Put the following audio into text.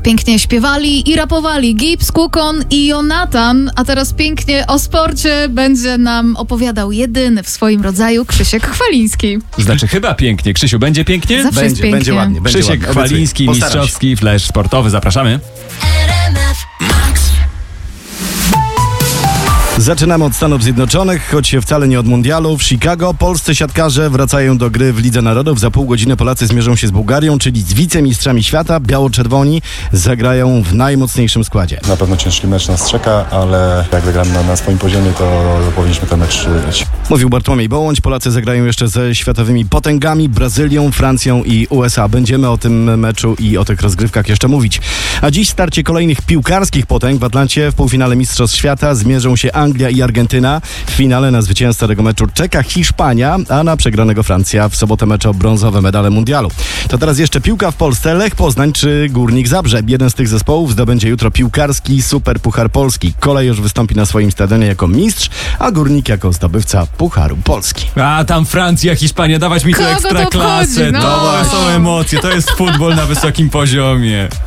pięknie śpiewali i rapowali Gibbs, Kukon i Jonatan, a teraz pięknie o sporcie będzie nam opowiadał jedyny w swoim rodzaju Krzysiek Chwaliński. Znaczy chyba pięknie. Krzysiu, będzie pięknie? Zawsze jest pięknie. Będzie ładnie. Krzysiek Chwaliński, mistrzowski flash sportowy. Zapraszamy. Zaczynamy od Stanów Zjednoczonych, choć wcale nie od mundialu. W Chicago polscy siatkarze wracają do gry w Lidze Narodów. Za pół godziny Polacy zmierzą się z Bułgarią, czyli z wicemistrzami świata. Biało-czerwoni zagrają w najmocniejszym składzie. Na pewno ciężki mecz nas czeka, ale jak zagramy na swoim poziomie, to powinniśmy ten mecz wygrać. Mówił Bartłomiej Bołądź. Polacy zagrają jeszcze ze światowymi potęgami Brazylią, Francją i USA. Będziemy o tym meczu i o tych rozgrywkach jeszcze mówić. A dziś starcie kolejnych piłkarskich potęg. W Atlancie w półfinale Mistrzostw Świata zmierzą się Anglia i Argentyna. W finale na zwycięzcę tego meczu czeka Hiszpania, a na przegranego Francja. W sobotę mecz o brązowe medale mundialu. To teraz jeszcze piłka w Polsce. Lech Poznań czy Górnik Zabrze. Jeden z tych zespołów zdobędzie jutro piłkarski Super Puchar Polski. Kolej już wystąpi na swoim stadionie jako mistrz, a Górnik jako zdobywca Pucharu Polski. A tam Francja, Hiszpania, dawać mi tu Kogo to ekstraklasę. obchodzi, no? To są emocje, to jest futbol na wysokim poziomie.